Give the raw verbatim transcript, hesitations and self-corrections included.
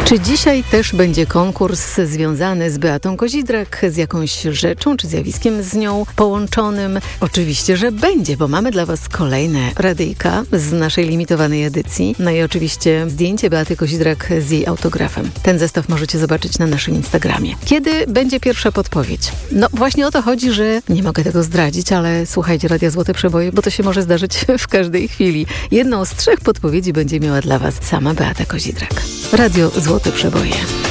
Czy dzisiaj też będzie konkurs związany z Beatą Kozidrak, z jakąś rzeczą czy zjawiskiem z nią połączonym? Oczywiście, że będzie, bo mamy dla Was kolejne radyjka z naszej limitowanej edycji. No i oczywiście zdjęcie Beaty Kozidrak z jej autografem. Ten zestaw możecie zobaczyć na naszym Instagramie. Kiedy będzie pierwsza podpowiedź? No właśnie o to chodzi, że nie mogę tego zdradzić, ale słuchajcie Radia Złote Przeboje, bo to się może zdarzyć w każdej chwili. Jedną z trzech podpowiedzi będzie miała dla Was sama Beata Kozidrak. Radio Złote Przeboje.